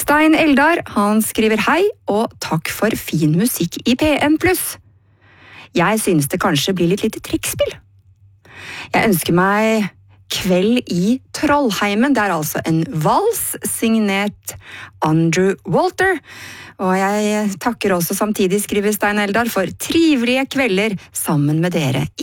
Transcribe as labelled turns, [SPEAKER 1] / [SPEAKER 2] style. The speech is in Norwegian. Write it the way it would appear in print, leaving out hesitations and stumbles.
[SPEAKER 1] Stein Eldar, han skriver hei, og takk for fin musikk i P1+. Jeg synes det kanskje blir litt lite trekkspill. Jeg ønsker meg Kveld i Trollheimen. Det er altså en vals signert Andrew Walter. Og jeg takker også samtidig, skriver Stein Eldar, for trivelige kvelder sammen med dere i